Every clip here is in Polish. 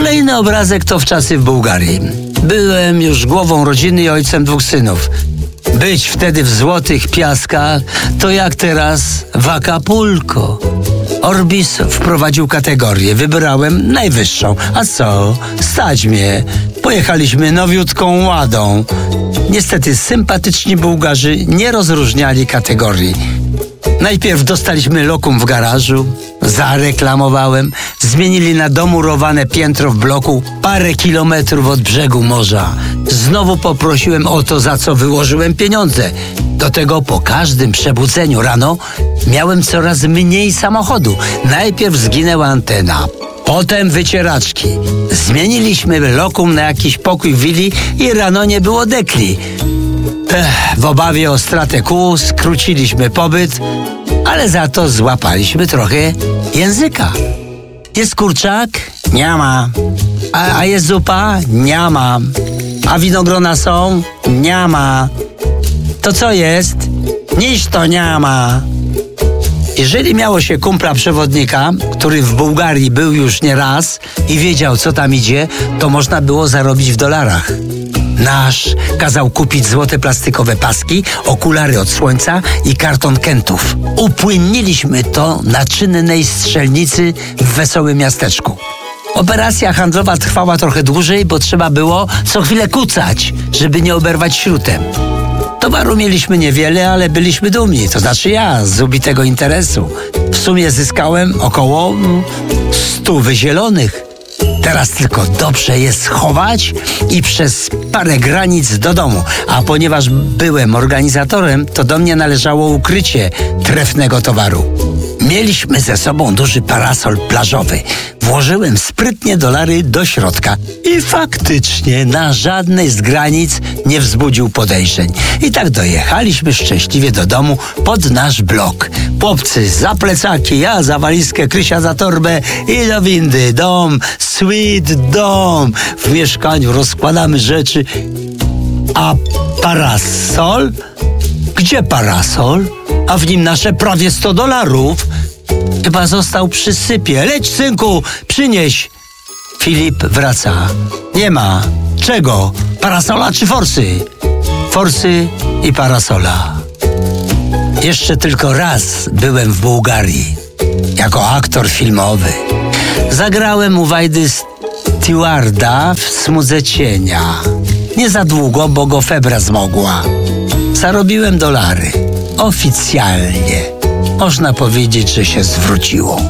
Kolejny obrazek to wczasy w Bułgarii. Byłem już głową rodziny i ojcem 2 synów. Być wtedy w złotych piaskach to jak teraz w Acapulco. Orbis wprowadził kategorię. Wybrałem najwyższą. A co? Stać mnie. Pojechaliśmy nowiutką Ładą. Niestety sympatyczni Bułgarzy nie rozróżniali kategorii. Najpierw dostaliśmy lokum w garażu, zareklamowałem, zmienili na domurowane piętro w bloku parę kilometrów od brzegu morza. Znowu poprosiłem o to, za co wyłożyłem pieniądze. Do tego po każdym przebudzeniu rano miałem coraz mniej samochodu. Najpierw zginęła antena, potem wycieraczki. Zmieniliśmy lokum na jakiś pokój w willi i rano nie było dekli. W obawie o stratę kół skróciliśmy pobyt, ale za to złapaliśmy trochę języka. Jest kurczak? Nie ma. A jest zupa? Nie ma. A winogrona są? Nie ma. To co jest? Nic to nie ma. Jeżeli miało się kumpla przewodnika, który w Bułgarii był już nie raz i wiedział, co tam idzie, to można było zarobić w dolarach. Nasz kazał kupić złote plastikowe paski, okulary od słońca i karton Kentów. Upłynniliśmy to na czynnej strzelnicy w wesołym miasteczku. Operacja handlowa trwała trochę dłużej, bo trzeba było co chwilę kucać, żeby nie oberwać śrutem. Towaru mieliśmy niewiele, ale byliśmy dumni, to znaczy ja, z ubitego interesu. W sumie zyskałem około 100 zielonych. Teraz tylko dobrze je schować i przez parę granic do domu. A ponieważ byłem organizatorem, to do mnie należało ukrycie trefnego towaru. Mieliśmy ze sobą duży parasol plażowy. Włożyłem sprytnie dolary do środka i faktycznie na żadnej z granic nie wzbudził podejrzeń. I tak dojechaliśmy szczęśliwie do domu pod nasz blok. Chłopcy za plecaki, ja za walizkę, Krysia za torbę i do windy. Dom, sweet dom. W mieszkaniu rozkładamy rzeczy. A parasol? Gdzie parasol? A w nim nasze prawie $100. Chyba został przy sypie. Leć, synku, przynieś. Filip wraca. Nie ma. Czego? Parasola czy forsy? Forsy i parasola. Jeszcze tylko raz byłem w Bułgarii. Jako aktor filmowy. Zagrałem u Wajdy Stewarda w Smudze cienia. Nie za długo, bo go febra zmogła. Zarobiłem dolary. Oficjalnie. Można powiedzieć, że się zwróciło.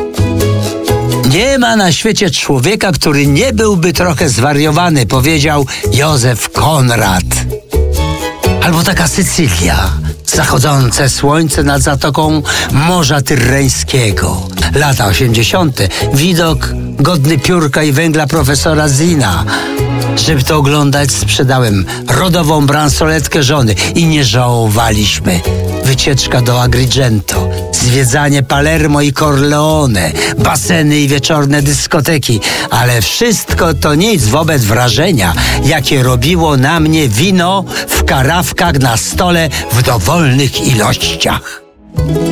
Nie ma na świecie człowieka, który nie byłby trochę zwariowany, powiedział Józef Konrad. Albo taka Sycylia, zachodzące słońce nad zatoką Morza Tyrreńskiego. Lata 80. Widok godny piórka i węgla profesora Zina. Żeby to oglądać, sprzedałem rodową bransoletkę żony i nie żałowaliśmy. Wycieczka do Agrigento, zwiedzanie Palermo i Corleone, baseny i wieczorne dyskoteki. Ale wszystko to nic wobec wrażenia, jakie robiło na mnie wino w karafkach na stole w dowolnych ilościach.